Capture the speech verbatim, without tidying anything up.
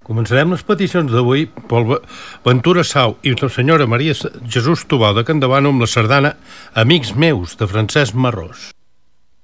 Començarem les peticions d'avui pel Ventura Sau i la senyora Maria Jesús Tubau de Campdevànol amb la sardana Amics meus, de Francesc Marrós.